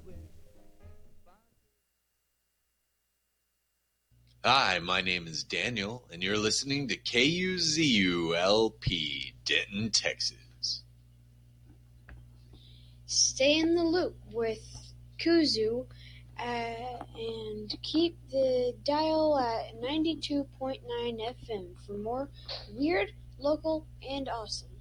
Hi, my name is Daniel, and you're listening to KUZULP, Denton, Texas. Stay in the loop with Kuzu and keep the dial at 92.9 FM for more weird, local, and awesome.